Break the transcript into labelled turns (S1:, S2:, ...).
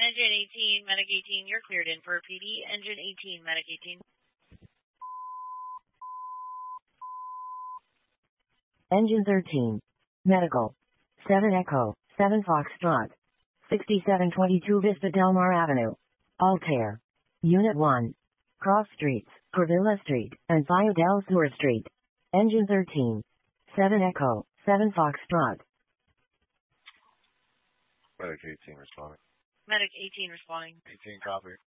S1: Engine 18, Medic 18, you're cleared in for a PD. Engine 18, Medic 18.
S2: Engine 13. Medical. 7 Echo, 7 Foxtrot. 6722 Vista Del Mar Avenue. Altair. Unit 1. Cross Streets, Corvilla Street, and Valle del Sur Street. Engine 13. 7 Echo, 7 Foxtrot.
S3: Medic 18 responding.
S1: Medic 18 responding.
S3: 18 copy.